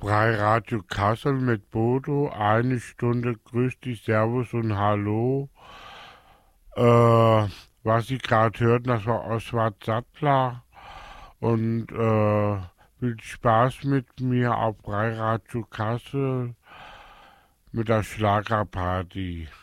Brei Radio Kassel mit Bodo, eine Stunde Grüß dich, Servus und Hallo. Was Sie gerade hörten, das war Oswald Sattler und viel Spaß mit mir auf Brei Radio Kassel mit der Schlagerparty.